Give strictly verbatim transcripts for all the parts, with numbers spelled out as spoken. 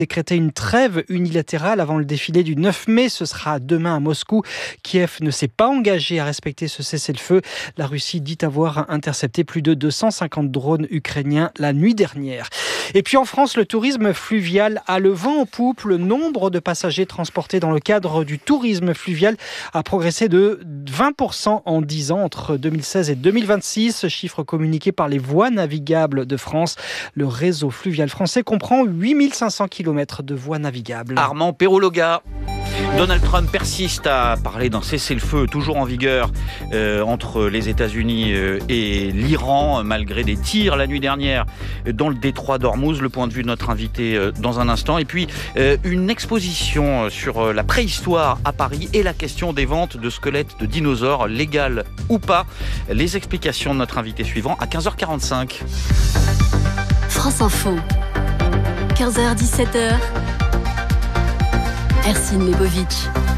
décréter une trêve unilatérale avant le défilé du neuf mai. Ce sera demain à Moscou. Kiev ne s'est pas engagé à respecter ce cessez-le-feu. La Russie dit avoir intercepté plus de deux cent cinquante drones ukrainiens la nuit dernière. Et puis en France, le tourisme fluvial a le vent en poupe. Le nombre de passagers transportés dans le cadre du tourisme fluvial a progressé de vingt pour cent en dix ans entre deux mille seize et deux mille vingt-six. Chiffre communiqué par les Voies navigables de France. Le réseau fluvial français comprend huit mille cinq cents kilomètres de voies navigables. Armand Perrologa. Donald Trump persiste à parler d'un cessez-le-feu toujours en vigueur euh, entre les États-Unis euh, et l'Iran, malgré des tirs la nuit dernière dans le détroit d'Ormuz. Le point de vue de notre invité euh, dans un instant. Et puis, euh, une exposition sur euh, la préhistoire à Paris et la question des ventes de squelettes de dinosaures, légales ou pas. Les explications de notre invité suivant à quinze heures quarante-cinq. France Info, quinze heures dix-sept heures. Ercine Lebovitch.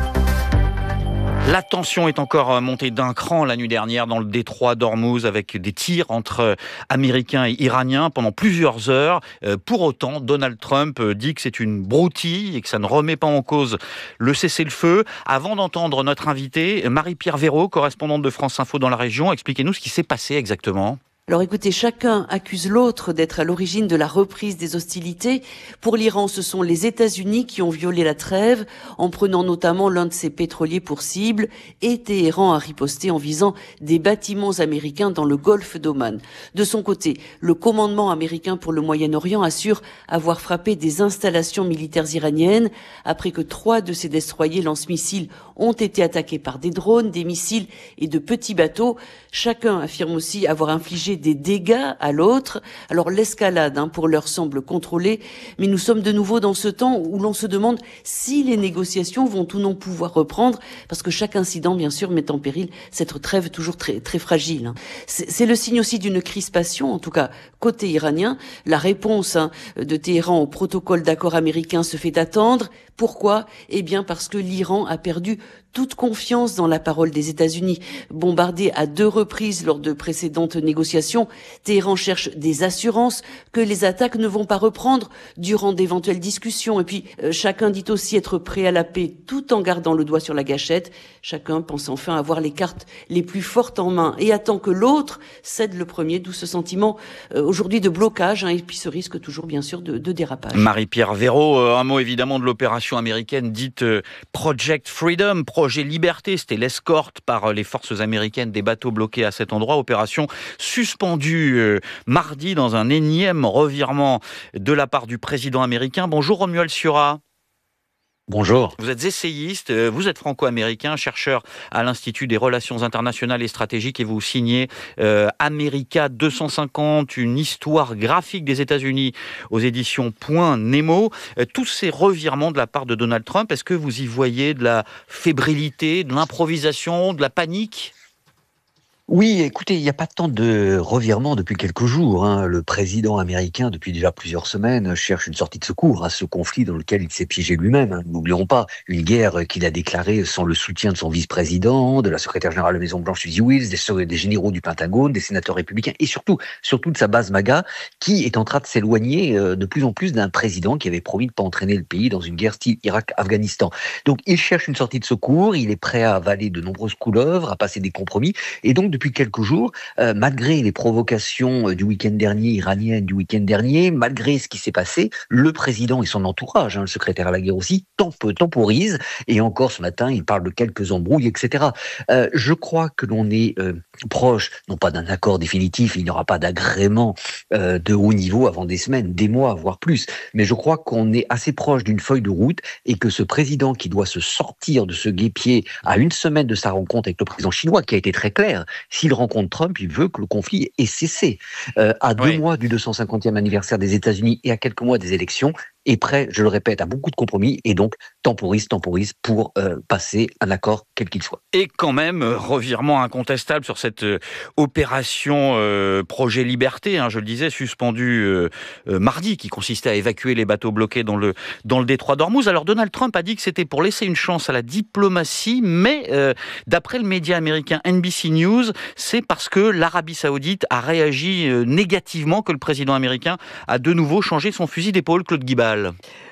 La tension est encore montée d'un cran la nuit dernière dans le détroit d'Ormuz avec des tirs entre Américains et Iraniens pendant plusieurs heures. Pour autant, Donald Trump dit que c'est une broutille et que ça ne remet pas en cause le cessez-le-feu. Avant d'entendre notre invité, Marie-Pierre Véraud, correspondante de France Info dans la région, expliquez-nous ce qui s'est passé exactement. Alors écoutez, chacun accuse l'autre d'être à l'origine de la reprise des hostilités. Pour l'Iran, ce sont les États-Unis qui ont violé la trêve en prenant notamment l'un de ses pétroliers pour cible, et Téhéran a riposté en visant des bâtiments américains dans le golfe d'Oman. De son côté, le commandement américain pour le Moyen-Orient assure avoir frappé des installations militaires iraniennes après que trois de ses destroyers lance-missiles ont été attaqués par des drones, des missiles et de petits bateaux. Chacun affirme aussi avoir infligé des dégâts à l'autre. Alors l'escalade, hein, pour l'heure, semble contrôlée, mais nous sommes de nouveau dans ce temps où l'on se demande si les négociations vont ou non pouvoir reprendre, parce que chaque incident, bien sûr, met en péril cette trêve toujours très, très fragile. Hein. C'est, c'est le signe aussi d'une crispation, en tout cas côté iranien. La réponse hein, de Téhéran au protocole d'accord américain se fait attendre. Pourquoi ? Eh bien parce que l'Iran a perdu toute confiance dans la parole des États-Unis. Bombardé à deux reprises lors de précédentes négociations, Téhéran cherche des assurances que les attaques ne vont pas reprendre durant d'éventuelles discussions. Et puis, euh, chacun dit aussi être prêt à la paix tout en gardant le doigt sur la gâchette. Chacun pense enfin avoir les cartes les plus fortes en main et attend que l'autre cède le premier, d'où ce sentiment euh, aujourd'hui de blocage hein, et puis ce risque toujours, bien sûr, de, de dérapage. Marie-Pierre Véraud, euh, un mot évidemment de l'opération américaine dite euh, Project Freedom, Projet Liberté. C'était l'escorte par euh, les forces américaines des bateaux bloqués à cet endroit. Opération suspendue euh, mardi dans un énième revirement de la part du président américain. Bonjour Romuald Siura. Bonjour. Vous êtes essayiste, vous êtes franco-américain, chercheur à l'Institut des Relations Internationales et Stratégiques et vous signez euh, America deux cent cinquante, une histoire graphique des États-Unis aux éditions Point Nemo. Euh, tous ces revirements de la part de Donald Trump, est-ce que vous y voyez de la fébrilité, de l'improvisation, de la panique ? Oui, écoutez, il n'y a pas tant de revirement depuis quelques jours. Hein. Le président américain, depuis déjà plusieurs semaines, cherche une sortie de secours à ce conflit dans lequel il s'est piégé lui-même. Hein. N'oublions pas, une guerre qu'il a déclarée sans le soutien de son vice-président, de la secrétaire générale de la Maison-Blanche, Suzy Wiles, des, des généraux du Pentagone, des sénateurs républicains et surtout, surtout de sa base MAGA, qui est en train de s'éloigner euh, de plus en plus d'un président qui avait promis de ne pas entraîner le pays dans une guerre style Irak-Afghanistan. Donc, il cherche une sortie de secours, il est prêt à avaler de nombreuses couleuvres, à passer des compromis, et donc, depuis quelques jours, euh, malgré les provocations euh, du week-end dernier, iraniennes du week-end dernier, malgré ce qui s'est passé, le président et son entourage, hein, le secrétaire à la guerre aussi, temp- temporisent, et encore ce matin, il parle de quelques embrouilles, et cetera. Euh, je crois que l'on est euh, proche, non pas d'un accord définitif, il n'y aura pas d'agrément euh, de haut niveau avant des semaines, des mois, voire plus, mais je crois qu'on est assez proche d'une feuille de route, et que ce président qui doit se sortir de ce guêpier à une semaine de sa rencontre avec le président chinois, qui a été très clair, s'il rencontre Trump, il veut que le conflit ait cessé. Euh, à deux Oui. mois du deux cent cinquantième anniversaire des États-Unis et à quelques mois des élections, est prêt, je le répète, à beaucoup de compromis et donc temporise, temporise pour euh, passer un accord quel qu'il soit. Et quand même, revirement incontestable sur cette euh, opération euh, Projet Liberté, hein, je le disais, suspendue euh, euh, mardi, qui consistait à évacuer les bateaux bloqués dans le, dans le détroit d'Ormuz. Alors Donald Trump a dit que c'était pour laisser une chance à la diplomatie, mais euh, d'après le média américain N B C News, c'est parce que l'Arabie Saoudite a réagi euh, négativement que le président américain a de nouveau changé son fusil d'épaule, Claude Guibal.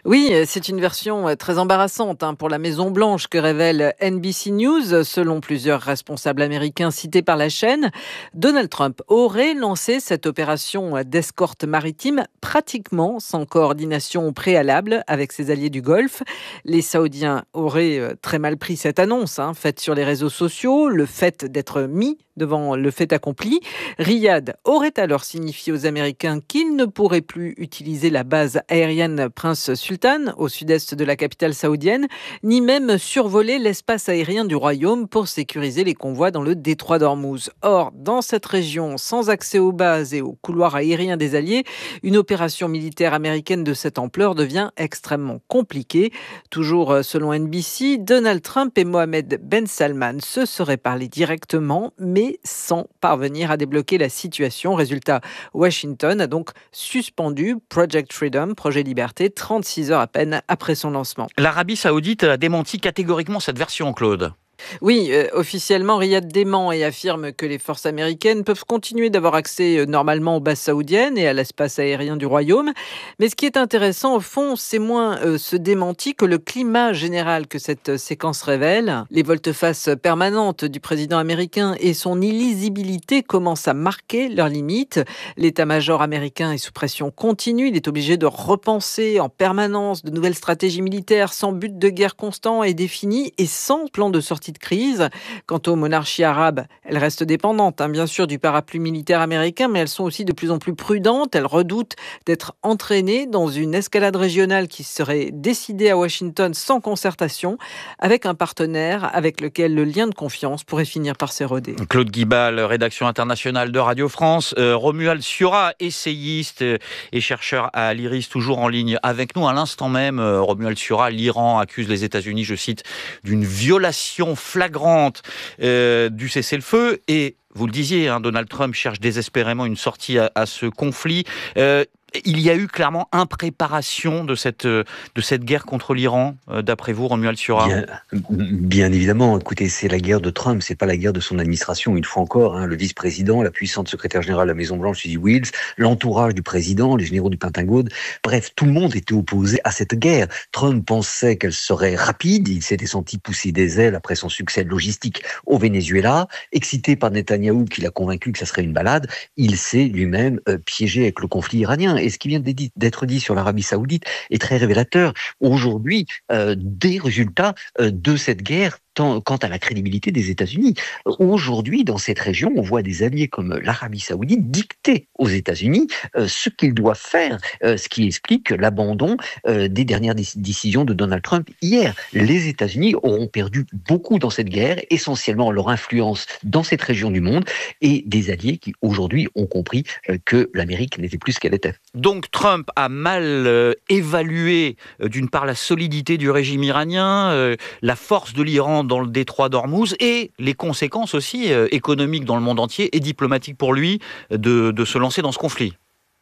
Oui, c'est une version très embarrassante hein, pour la Maison-Blanche que révèle N B C News. Selon plusieurs responsables américains cités par la chaîne, Donald Trump aurait lancé cette opération d'escorte maritime pratiquement sans coordination préalable avec ses alliés du Golfe. Les Saoudiens auraient très mal pris cette annonce hein, faite sur les réseaux sociaux, le fait d'être mis devant le fait accompli. Riyad aurait alors signifié aux Américains qu'ils ne pourraient plus utiliser la base aérienne Prince Sultan au sud-est de la capitale saoudienne, ni même survoler l'espace aérien du royaume pour sécuriser les convois dans le détroit d'Ormuz. Or, dans cette région, sans accès aux bases et aux couloirs aériens des Alliés, une opération militaire américaine de cette ampleur devient extrêmement compliquée. Toujours selon N B C, Donald Trump et Mohammed Ben Salman se seraient parlé directement, mais sans parvenir à débloquer la situation. Résultat, Washington a donc suspendu Project Freedom, Projet Liberté, trente-six heures à peine après son lancement. L'Arabie Saoudite a démenti catégoriquement cette version, Claude. Oui, euh, officiellement, Riyad dément et affirme que les forces américaines peuvent continuer d'avoir accès euh, normalement aux bases saoudiennes et à l'espace aérien du royaume. Mais ce qui est intéressant, au fond, c'est moins euh, ce démenti que le climat général que cette euh, séquence révèle. Les volte-face permanentes du président américain et son illisibilité commencent à marquer leurs limites. L'état-major américain est sous pression continue. Il est obligé de repenser en permanence de nouvelles stratégies militaires sans but de guerre constant et défini et sans plan de sortie de crise. Quant aux monarchies arabes, elles restent dépendantes, hein, bien sûr, du parapluie militaire américain, mais elles sont aussi de plus en plus prudentes. Elles redoutent d'être entraînées dans une escalade régionale qui serait décidée à Washington sans concertation, avec un partenaire avec lequel le lien de confiance pourrait finir par s'éroder. Claude Guibal, rédaction internationale de Radio France. Euh, Romuald Siora, essayiste et chercheur à l'I R I S, toujours en ligne avec nous. À l'instant même, euh, Romuald Siora, l'Iran accuse les États-Unis, je cite, d'une violation flagrante euh, du cessez-le-feu. Et vous le disiez, hein, Donald Trump cherche désespérément une sortie à, à ce conflit. Euh, il y a eu clairement impréparation de cette, de cette guerre contre l'Iran, euh, d'après vous, Romuald Siora? Bien, bien évidemment. Écoutez, c'est la guerre de Trump, c'est pas la guerre de son administration. Une fois encore, hein, le vice-président, la puissante secrétaire générale de la Maison-Blanche, Suzy Wiles, l'entourage du président, les généraux du Pentagone, bref, tout le monde était opposé à cette guerre. Trump pensait qu'elle serait rapide, il s'était senti pousser des ailes après son succès logistique au Venezuela. Excité par Netanyahou qui l'a convaincu que ça serait une balade, il s'est lui-même euh, piégé avec le conflit iranien. Et ce qui vient d'être dit sur l'Arabie Saoudite est très révélateur. Aujourd'hui, euh, des résultats euh, de cette guerre tant, quant à la crédibilité des États-Unis. Aujourd'hui, dans cette région, on voit des alliés comme l'Arabie Saoudite dicter aux États-Unis euh, ce qu'ils doivent faire, euh, ce qui explique l'abandon euh, des dernières déc- décisions de Donald Trump hier. Les États-Unis auront perdu beaucoup dans cette guerre, essentiellement leur influence dans cette région du monde, et des alliés qui aujourd'hui ont compris euh, que l'Amérique n'était plus ce qu'elle était. Donc Trump a mal euh, évalué euh, d'une part la solidité du régime iranien, euh, la force de l'Iran dans le détroit d'Ormuz et les conséquences aussi euh, économiques dans le monde entier et diplomatiques pour lui de, de se lancer dans ce conflit.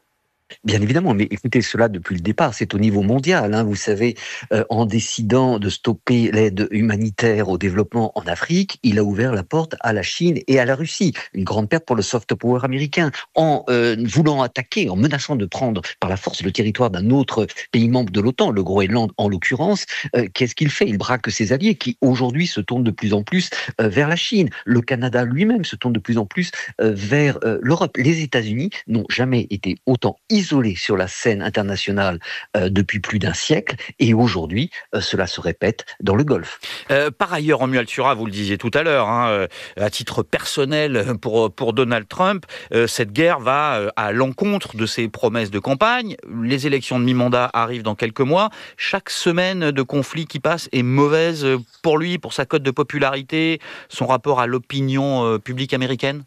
Bien évidemment, mais écoutez, cela depuis le départ, c'est au niveau mondial. Hein, vous savez, euh, en décidant de stopper l'aide humanitaire au développement en Afrique, il a ouvert la porte à la Chine et à la Russie. Une grande perte pour le soft power américain. En euh, voulant attaquer, en menaçant de prendre par la force le territoire d'un autre pays membre de l'OTAN, le Groenland en l'occurrence, euh, qu'est-ce qu'il fait? Il braque ses alliés qui aujourd'hui se tournent de plus en plus euh, vers la Chine. Le Canada lui-même se tourne de plus en plus euh, vers euh, l'Europe. Les États-Unis n'ont jamais été autant isolé sur la scène internationale euh, depuis plus d'un siècle, et aujourd'hui, euh, cela se répète dans le Golfe. Euh, par ailleurs, Romuald Siora, vous le disiez tout à l'heure, hein, euh, à titre personnel pour, pour Donald Trump, euh, cette guerre va euh, à l'encontre de ses promesses de campagne. Les élections de mi-mandat arrivent dans quelques mois. Chaque semaine de conflit qui passe est mauvaise pour lui, pour sa cote de popularité, son rapport à l'opinion euh, publique américaine?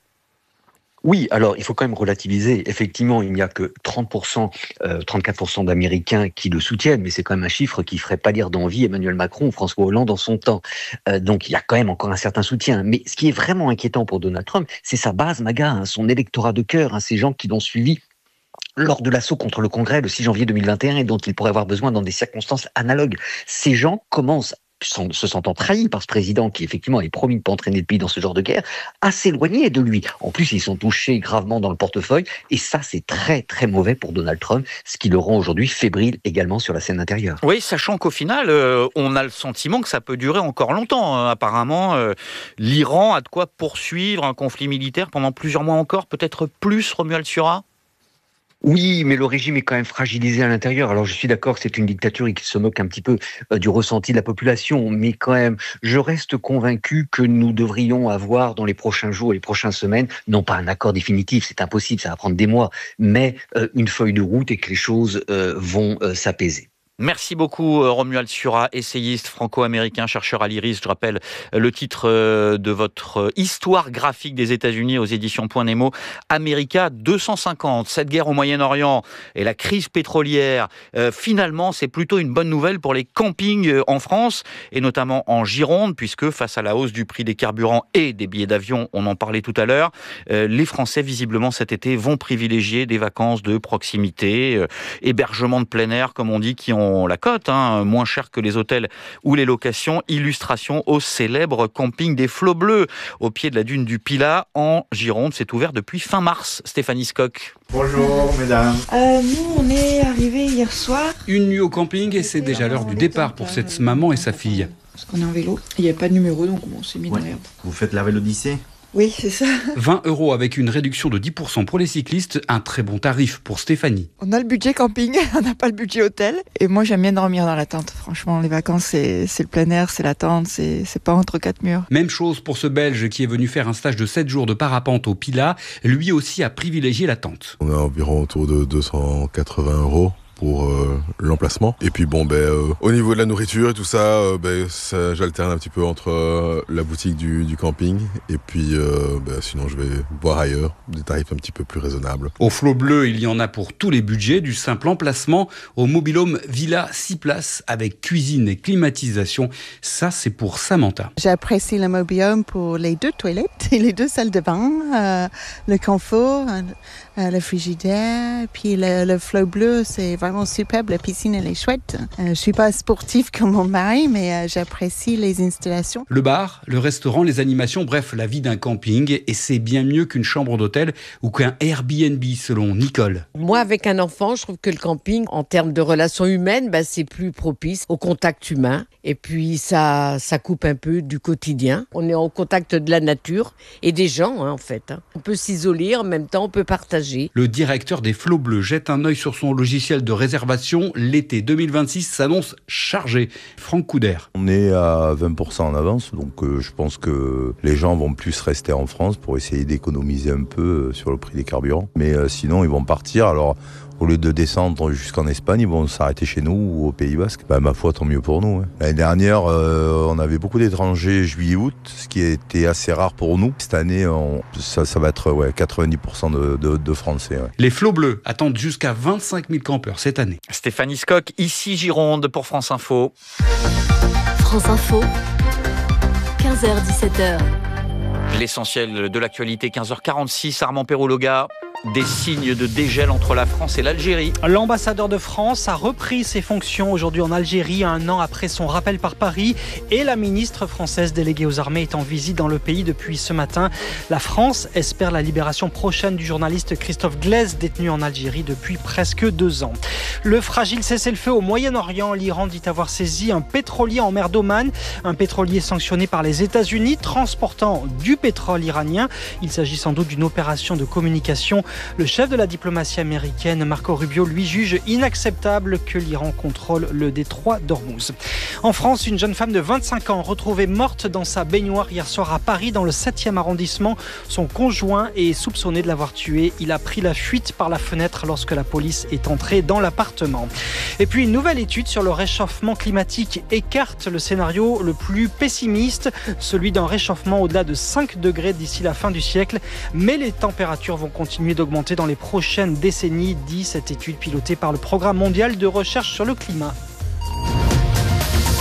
Oui, alors il faut quand même relativiser. Effectivement, il n'y a que trente pour cent, euh, trente-quatre pour cent d'Américains qui le soutiennent, mais c'est quand même un chiffre qui ferait pas lire d'envie Emmanuel Macron ou François Hollande en son temps. Euh, donc il y a quand même encore un certain soutien. Mais ce qui est vraiment inquiétant pour Donald Trump, c'est sa base MAGA, hein, son électorat de cœur, hein, ces gens qui l'ont suivi lors de l'assaut contre le Congrès le six janvier deux mille vingt et un et dont il pourrait avoir besoin dans des circonstances analogues. Ces gens commencent se sentant trahi par ce président qui effectivement est promis de ne pas entraîner le pays dans ce genre de guerre, à s'éloigner de lui. En plus, ils sont touchés gravement dans le portefeuille et ça, c'est très très mauvais pour Donald Trump, ce qui le rend aujourd'hui fébrile également sur la scène intérieure. Oui, sachant qu'au final, euh, on a le sentiment que ça peut durer encore longtemps. Euh, apparemment, euh, l'Iran a de quoi poursuivre un conflit militaire pendant plusieurs mois encore, peut-être plus, Romuald Siura ? Oui, mais le régime est quand même fragilisé à l'intérieur. Alors je suis d'accord que c'est une dictature et qu'il se moque un petit peu euh, du ressenti de la population, mais quand même, je reste convaincu que nous devrions avoir dans les prochains jours et les prochaines semaines, non pas un accord définitif, c'est impossible, ça va prendre des mois, mais euh, une feuille de route et que les choses euh, vont euh, s'apaiser. Merci beaucoup Romuald Siura, essayiste franco-américain, chercheur à l'I R I S. Je rappelle le titre de votre histoire graphique des États-Unis aux éditions Point Nemo, America deux cent cinquante. Cette guerre au Moyen-Orient et la crise pétrolière, euh, finalement, c'est plutôt une bonne nouvelle pour les campings en France et notamment en Gironde, puisque face à la hausse du prix des carburants et des billets d'avion, on en parlait tout à l'heure, euh, les Français, visiblement, cet été, vont privilégier des vacances de proximité, euh, hébergement de plein air, comme on dit, qui ont la cote, hein, moins cher que les hôtels ou les locations. Illustration au célèbre camping des Flots Bleus, au pied de la dune du Pilat, en Gironde. C'est ouvert depuis fin mars. Stéphanie Skock. Bonjour, mesdames. Euh, nous, on est arrivés hier soir. Une nuit au camping et c'est déjà l'heure du départ pour cette maman et sa fille. Parce qu'on est en vélo. Il n'y a pas de numéro, donc on s'est mis ouais. dans l'herbe. Vous faites la Vélodyssée ? Oui, c'est ça. vingt euros avec une réduction de dix pour cent pour les cyclistes, un très bon tarif pour Stéphanie. On a le budget camping, on n'a pas le budget hôtel. Et moi, j'aime bien dormir dans la tente. Franchement, les vacances, c'est, c'est le plein air, c'est la tente, c'est, c'est pas entre quatre murs. Même chose pour ce Belge qui est venu faire un stage de sept jours de parapente au Pilat. Lui aussi a privilégié la tente. On a environ autour de deux cent quatre-vingts euros. Pour euh, l'emplacement. Et puis bon, ben, euh, au niveau de la nourriture et tout ça, euh, ben, ça j'alterne un petit peu entre euh, la boutique du, du camping et puis euh, ben, sinon je vais boire ailleurs, des tarifs un petit peu plus raisonnables. Au Flot Bleu, il y en a pour tous les budgets, du simple emplacement au mobil-home villa six places avec cuisine et climatisation. Ça, c'est pour Samantha. J'apprécie le mobil-home pour les deux toilettes et les deux salles de bain, euh, le confort, euh, le frigidaire, puis le, le Flot Bleu, c'est vraiment superbe, la piscine elle est chouette. Euh, je suis pas sportive comme mon mari, mais euh, j'apprécie les installations. Le bar, le restaurant, les animations, bref, la vie d'un camping, et c'est bien mieux qu'une chambre d'hôtel ou qu'un Airbnb selon Nicole. Moi, avec un enfant, je trouve que le camping, en termes de relations humaines, bah, c'est plus propice au contact humain. Et puis ça, ça coupe un peu du quotidien. On est en contact de la nature et des gens, hein, en fait. Hein. On peut s'isoler, en même temps, on peut partager. Le directeur des Flots Bleus jette un œil sur son logiciel de réservation. L'été deux mille vingt-six s'annonce chargé. Franck Couder. On est à vingt pour cent en avance, donc euh, je pense que les gens vont plus rester en France pour essayer d'économiser un peu euh, sur le prix des carburants. Mais euh, sinon, ils vont partir. Alors, au lieu de descendre jusqu'en Espagne, ils vont s'arrêter chez nous ou au Pays Basque. Bah, ma foi, tant mieux pour nous. Hein. L'année dernière, euh, on avait beaucoup d'étrangers juillet-août, ce qui était assez rare pour nous. Cette année, on, ça, ça va être ouais, quatre-vingt-dix pour cent de, de, de Français. Ouais. Les Flots Bleus attendent jusqu'à vingt-cinq mille campeurs cette année. Stéphanie Skock, ici Gironde pour France Info. France Info, quinze heures dix-sept heures. L'essentiel de l'actualité, quinze heures quarante-six, Armand Perrouloga. Des signes de dégel entre la France et l'Algérie. L'ambassadeur de France a repris ses fonctions aujourd'hui en Algérie, un an après son rappel par Paris. Et la ministre française déléguée aux armées est en visite dans le pays depuis ce matin. La France espère la libération prochaine du journaliste Christophe Glaise, détenu en Algérie depuis presque deux ans. Le fragile cessez-le-feu au Moyen-Orient. L'Iran dit avoir saisi un pétrolier en mer d'Oman. Un pétrolier sanctionné par les États-Unis, transportant du pétrole iranien. Il s'agit sans doute d'une opération de communication. Le chef de la diplomatie américaine, Marco Rubio, lui juge inacceptable que l'Iran contrôle le détroit d'Ormuz. En France, une jeune femme de vingt-cinq ans retrouvée morte dans sa baignoire hier soir à Paris, dans le septième arrondissement. Son conjoint est soupçonné de l'avoir tuée. Il a pris la fuite par la fenêtre lorsque la police est entrée dans l'appartement. Et puis, une nouvelle étude sur le réchauffement climatique écarte le scénario le plus pessimiste, celui d'un réchauffement au-delà de cinq degrés d'ici la fin du siècle. Mais les températures vont continuer d'augmenter dans les prochaines décennies, dit cette étude pilotée par le Programme mondial de recherche sur le climat.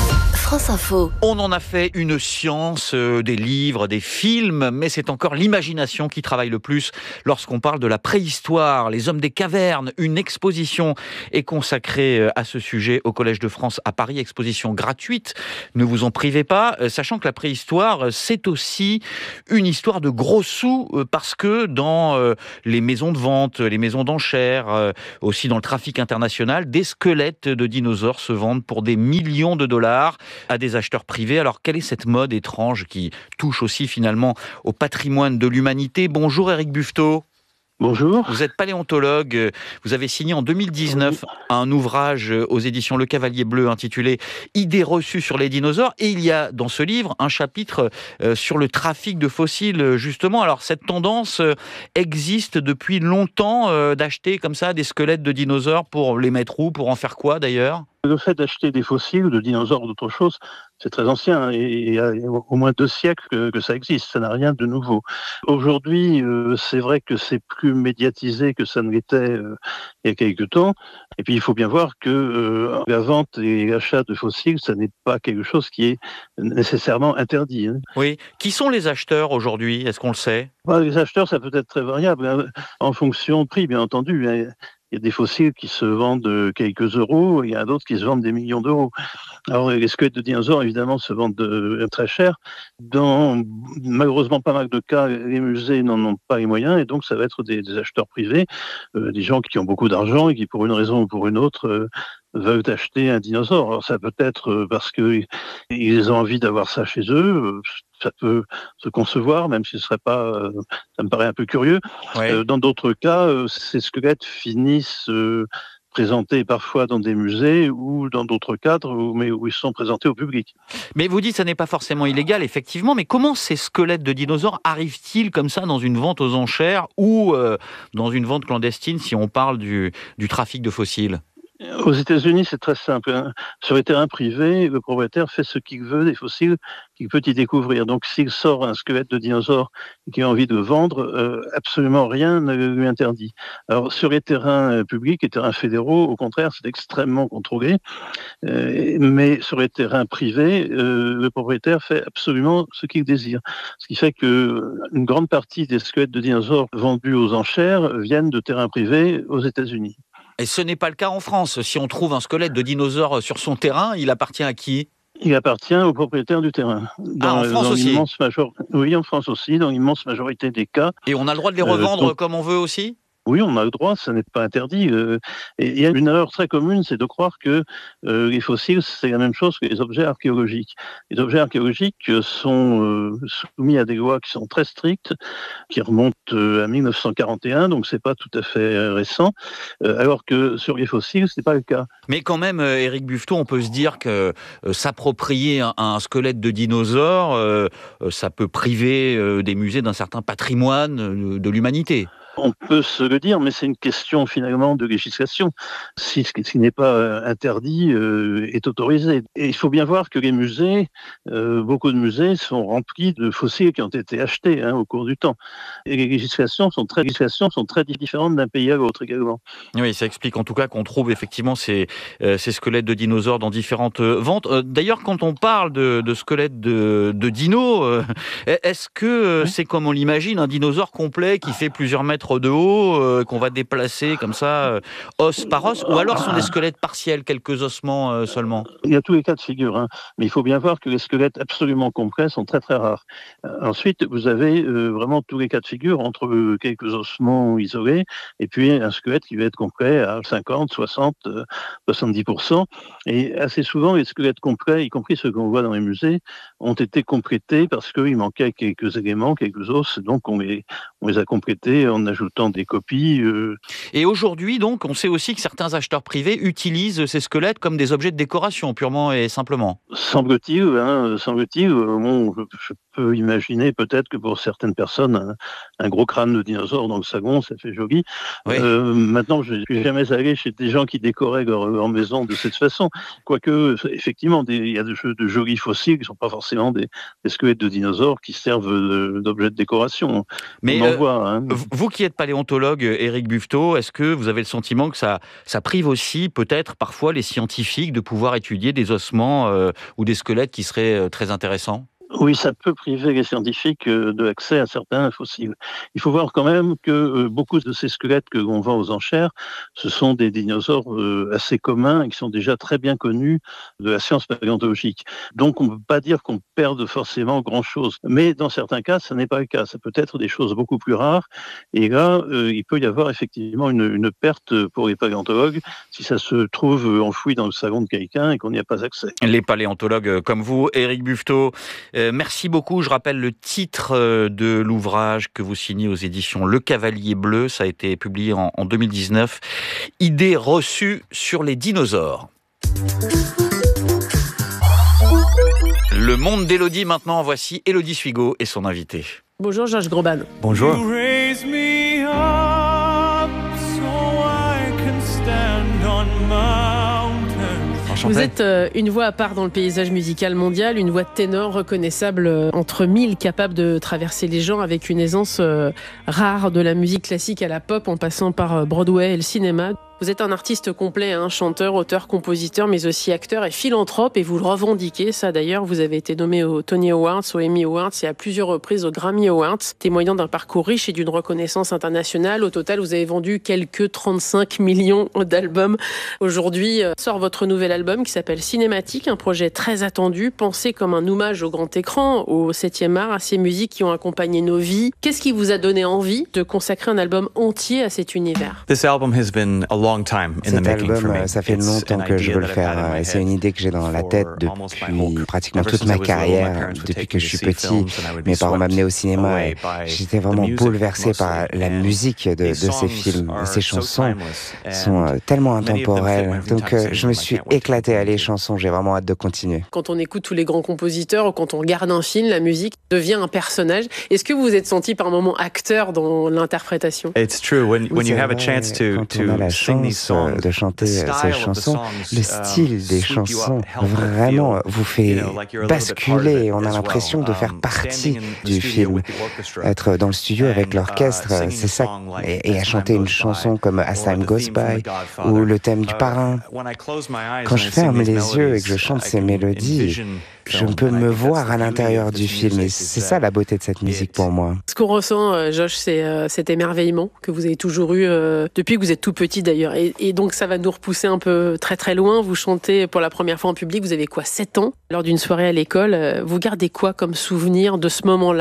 France Info. On en a fait une science, euh, des livres, des films, mais c'est encore l'imagination qui travaille le plus lorsqu'on parle de la préhistoire, les hommes des cavernes. Une exposition est consacrée à ce sujet au Collège de France à Paris, exposition gratuite, ne vous en privez pas, euh, sachant que la préhistoire, c'est aussi une histoire de gros sous, euh, parce que dans euh, les maisons de vente, les maisons d'enchères, euh, aussi dans le trafic international, des squelettes de dinosaures se vendent pour des millions de dollars à des acheteurs privés. Alors, quelle est cette mode étrange qui touche aussi finalement au patrimoine de l'humanité? Bonjour Éric Buffetot. Bonjour. Vous êtes paléontologue. Vous avez signé en deux mille dix-neuf oui. un ouvrage aux éditions Le Cavalier Bleu intitulé « Idées reçues sur les dinosaures ». Et il y a dans ce livre un chapitre sur le trafic de fossiles, justement. Alors, cette tendance existe depuis longtemps d'acheter comme ça des squelettes de dinosaures pour les mettre où? Pour en faire quoi d'ailleurs? Le fait d'acheter des fossiles de dinosaures ou d'autres choses, c'est très ancien. Et il y a au moins deux siècles que, que ça existe. Ça n'a rien de nouveau. Aujourd'hui, euh, c'est vrai que c'est plus médiatisé que ça ne l'était euh, il y a quelques temps. Et puis, il faut bien voir que euh, la vente et l'achat de fossiles, ça n'est pas quelque chose qui est nécessairement interdit. Hein. Oui. Qui sont les acheteurs aujourd'hui? Est-ce qu'on le sait? Bah, les acheteurs, ça peut être très variable, hein, en fonction de prix, bien entendu. Hein. Il y a des fossiles qui se vendent quelques euros, il y en a d'autres qui se vendent des millions d'euros. Alors, les squelettes de dinosaures, évidemment, se vendent de, très cher. Dans malheureusement pas mal de cas, les musées n'en ont pas les moyens, et donc ça va être des, des acheteurs privés, euh, des gens qui ont beaucoup d'argent et qui, pour une raison ou pour une autre, euh, veulent acheter un dinosaure. Alors, ça peut être parce qu'ils ont envie d'avoir ça chez eux. Ça peut se concevoir, même si ce serait pas, euh, ça me paraît un peu curieux. Ouais. Euh, dans d'autres cas, euh, ces squelettes finissent euh, présentés parfois dans des musées ou dans d'autres cadres, où, mais où ils sont présentés au public. Mais vous dites que ça n'est pas forcément illégal, effectivement, mais comment ces squelettes de dinosaures arrivent-ils comme ça dans une vente aux enchères ou euh, dans une vente clandestine si on parle du, du trafic de fossiles? Aux États-Unis, c'est très simple. Hein. Sur les terrains privés, le propriétaire fait ce qu'il veut des fossiles qu'il peut y découvrir. Donc, s'il sort un squelette de dinosaure et qu'il a envie de le vendre, euh, absolument rien ne lui interdit. Alors, sur les terrains publics, les terrains fédéraux, au contraire, c'est extrêmement contrôlé. Euh, mais sur les terrains privés, euh, le propriétaire fait absolument ce qu'il désire. Ce qui fait qu'une grande partie des squelettes de dinosaures vendus aux enchères viennent de terrains privés aux États-Unis. Et ce n'est pas le cas en France. Si on trouve un squelette de dinosaure sur son terrain, il appartient à qui? Il appartient au propriétaire du terrain. Dans, ah, en France dans aussi major... Oui, en France aussi, dans l'immense majorité des cas. Et on a le droit de les revendre euh, donc... comme on veut aussi? Oui, on a le droit, ça n'est pas interdit. Et il y a une erreur très commune, c'est de croire que euh, les fossiles, c'est la même chose que les objets archéologiques. Les objets archéologiques sont euh, soumis à des lois qui sont très strictes, qui remontent euh, à mille neuf cent quarante et un, donc c'est pas tout à fait récent, euh, alors que sur les fossiles, c'est pas le cas. Mais quand même, euh, Éric Buffetot, on peut se dire que euh, s'approprier un, un squelette de dinosaure, euh, ça peut priver euh, des musées d'un certain patrimoine euh, de l'humanité. On peut se le dire, mais c'est une question finalement de législation. Si ce qui n'est pas interdit euh, est autorisé. Et il faut bien voir que les musées, euh, beaucoup de musées sont remplis de fossiles qui ont été achetés hein, au cours du temps. Et les législations sont très, les législations sont très différentes d'un pays à l'autre également. Oui, ça explique en tout cas qu'on trouve effectivement ces, euh, ces squelettes de dinosaures dans différentes euh, ventes. Euh, d'ailleurs, quand on parle de, de squelettes de, de dinos, euh, est-ce que euh, oui. c'est comme on l'imagine, un dinosaure complet qui fait plusieurs mètres de haut, euh, qu'on va déplacer comme ça, euh, os par os, ou alors ce sont des squelettes partiels, quelques ossements euh, seulement? Il y a tous les cas de figure, hein. Mais il faut bien voir que les squelettes absolument complets sont très très rares. Euh, ensuite, vous avez euh, vraiment tous les cas de figure entre euh, quelques ossements isolés et puis un squelette qui va être complet à cinquante, soixante, soixante-dix pour cent. Et assez souvent, les squelettes complets, y compris ceux qu'on voit dans les musées, ont été complétés parce qu'il manquait quelques éléments, quelques os, donc on les, on les a complétés en ajoutant des copies. Euh... Et aujourd'hui, donc, on sait aussi que certains acheteurs privés utilisent ces squelettes comme des objets de décoration, purement et simplement. Semble-t-il, hein, semble-t-il, bon, je peut imaginer peut-être que pour certaines personnes, un, un gros crâne de dinosaure dans le salon, ça fait joli. Oui. Euh, maintenant, je ne suis jamais allé chez des gens qui décoraient leur, leur maison de cette façon. Quoique, effectivement, des, il y a de, de jolis fossiles qui ne sont pas forcément des, des squelettes de dinosaures qui servent d'objets de décoration. Mais On en euh, voit, hein. Vous qui êtes paléontologue, Éric Buffetot, est-ce que vous avez le sentiment que ça, ça prive aussi peut-être parfois les scientifiques de pouvoir étudier des ossements euh, ou des squelettes qui seraient euh, très intéressants ? Oui, ça peut priver les scientifiques de l'accès à certains fossiles. Il faut voir quand même que beaucoup de ces squelettes que l'on vend aux enchères, ce sont des dinosaures assez communs et qui sont déjà très bien connus de la science paléontologique. Donc on ne peut pas dire qu'on perde forcément grand-chose. Mais dans certains cas, ça n'est pas le cas. Ça peut être des choses beaucoup plus rares. Et là, euh, il peut y avoir effectivement une, une perte pour les paléontologues si ça se trouve enfoui dans le salon de quelqu'un et qu'on n'y a pas accès. Les paléontologues comme vous, Éric Buffetot, euh, merci beaucoup. Je rappelle le titre de l'ouvrage que vous signez aux éditions Le Cavalier Bleu. Ça a été publié en, en deux mille dix-neuf. Idées reçues sur les dinosaures. Le monde d'Élodie maintenant. Voici Élodie Suigo et son invité. Bonjour Georges Groban. Bonjour. Vous êtes euh, une voix à part dans le paysage musical mondial, une voix de ténor reconnaissable euh, entre mille, capable de traverser les genres avec une aisance euh, rare, de la musique classique à la pop en passant par euh, Broadway et le cinéma. Vous êtes un artiste complet, hein, chanteur, auteur, compositeur, mais aussi acteur et philanthrope, et vous le revendiquez. Ça d'ailleurs, vous avez été nommé aux Tony Awards, aux Emmy Awards et à plusieurs reprises aux Grammy Awards, témoignant d'un parcours riche et d'une reconnaissance internationale. Au total, vous avez vendu quelques trente-cinq millions d'albums. Aujourd'hui, sort votre nouvel album qui s'appelle Cinématique, un projet très attendu, pensé comme un hommage au grand écran, au septième art, à ces musiques qui ont accompagné nos vies. Qu'est-ce qui vous a donné envie de consacrer un album entier à cet univers ? This album has been a long Cet album, ça fait longtemps que je veux le faire. Et c'est une idée que j'ai dans la tête depuis pratiquement toute ma carrière, depuis que je suis petit. Mes parents m'amenaient au cinéma et j'étais vraiment bouleversé par la musique de, de ces films. Ces chansons sont tellement intemporelles. Donc je me suis éclaté à les chansons. J'ai vraiment hâte de continuer. Quand on écoute tous les grands compositeurs ou quand on regarde un film, la musique devient un personnage. Est-ce que vous vous êtes senti par moments acteur dans l'interprétation ? It's true. When, when you have a chance to, to sing these songs, de chanter ces chansons, le style des chansons vraiment vous fait basculer. On a l'impression de faire partie du film. Être dans le studio avec l'orchestre, c'est ça. Et, et à chanter une chanson comme As Time Goes By ou le thème du Parrain. Quand je ferme les yeux et que je chante ces mélodies, je peux me voir à l'intérieur du film. Et c'est ça la beauté de cette musique pour moi. Ce qu'on ressent, Josh, c'est euh, cet émerveillement que vous avez toujours eu euh, depuis que vous êtes tout petit d'ailleurs. Et, et donc ça va nous repousser un peu très très loin. Vous chantez pour la première fois en public, vous avez quoi, sept ans ? Lors d'une soirée à l'école, vous gardez quoi comme souvenir de ce moment-là ?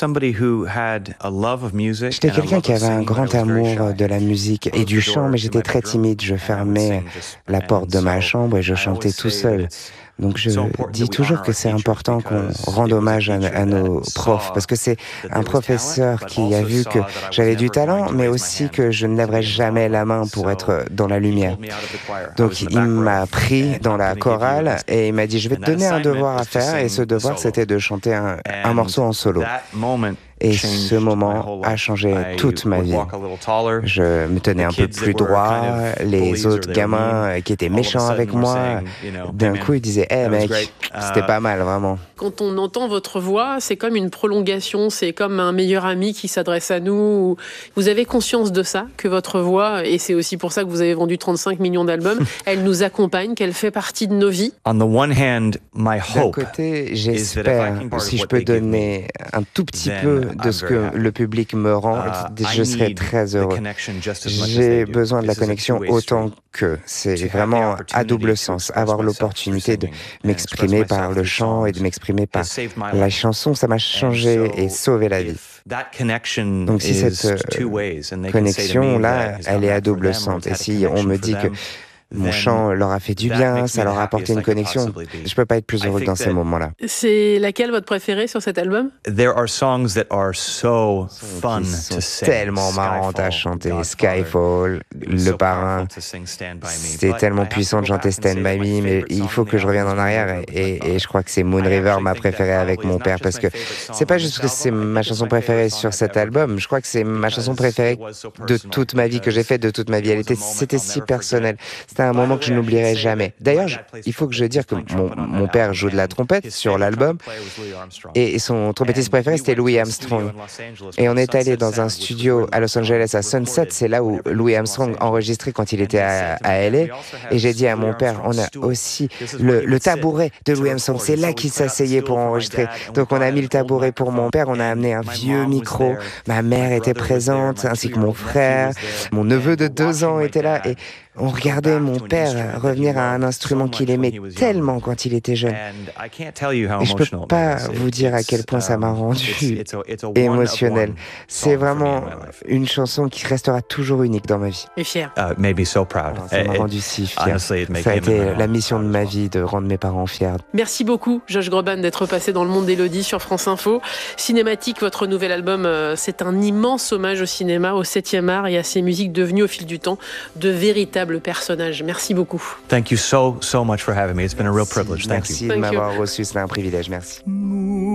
J'étais quelqu'un qui avait un grand amour de la musique et du chant, mais j'étais très timide. Je fermais la porte de ma chambre et je chantais tout seul. Donc je dis toujours que c'est important qu'on rende hommage à, à nos profs, parce que c'est un professeur qui a vu que j'avais du talent, mais aussi que je ne lèverais jamais la main pour être dans la lumière. Donc il m'a pris dans la chorale et il m'a dit « Je vais te donner un devoir à faire », et ce devoir c'était de chanter un, un morceau en solo. Et ce moment a changé toute ma vie. Je me tenais un peu plus droit. Les autres gamins qui étaient méchants avec moi, d'un coup, ils disaient « Hey mec, c'était pas mal, vraiment ». Quand on entend votre voix, c'est comme une prolongation, c'est comme un meilleur ami qui s'adresse à nous. Vous avez conscience de ça, que votre voix, et c'est aussi pour ça que vous avez vendu trente-cinq millions d'albums, elle nous accompagne, qu'elle fait partie de nos vies. D'un côté, j'espère, si je peux donner un tout petit peu de ce que le public me rend, je serai très heureux. J'ai besoin de la connexion autant que c'est vraiment à double sens. Avoir l'opportunité de m'exprimer par le chant et de m'exprimer par la chanson, ça m'a changé et sauvé la vie. Donc si cette connexion-là, elle est à double sens, et si on me dit que Mon chant leur a fait du bien, ça leur a apporté une connexion. Je peux pas être plus heureux que dans ces moments-là. C'est laquelle votre préférée sur cet album? There are songs that are so fun to sing. Tellement marrantes à chanter. Skyfall, Le Parrain. C'était tellement puissant de chanter Stand By Me, mais il faut que je revienne en arrière et, et, et je crois que c'est Moon River ma préférée avec mon père parce que c'est pas juste que c'est ma chanson préférée sur cet album, je crois que c'est ma chanson préférée de toute ma vie, que j'ai faite de toute ma vie. Elle était, c'était si personnel. C'était un moment que je n'oublierai jamais. D'ailleurs, je, il faut que je dise que mon, mon père joue de la trompette sur l'album et son trompettiste préféré c'était Louis Armstrong. Et on est allé dans un studio à Los Angeles, à Sunset, c'est là où Louis Armstrong enregistrait quand il était à, à L A. Et j'ai dit à mon père, on a aussi le, le tabouret de Louis Armstrong, c'est là qu'il s'asseyait pour enregistrer. Donc on a mis le tabouret pour mon père, on a amené un vieux micro, ma mère était présente, ainsi que mon frère, mon neveu de deux ans était là et on regardait mon père revenir à un instrument qu'il aimait tellement quand il était jeune. Et je peux pas vous dire à quel point ça m'a rendu émotionnel. C'est vraiment une chanson qui restera toujours unique dans ma vie. Et fier. Uh, made me so proud. Ça m'a rendu si fier. Ça a été la mission de ma vie de rendre mes parents fiers. Merci beaucoup, Josh Groban, d'être passé dans le monde d'Élodie sur France Info. Cinématique, votre nouvel album, c'est un immense hommage au cinéma, au septième art et à ses musiques devenues au fil du temps de véritables personnage. Merci beaucoup. Thank you so, so much for having me. It's been a real privilege. Thank Merci you. de m'avoir reçu. C'est un privilège. Merci.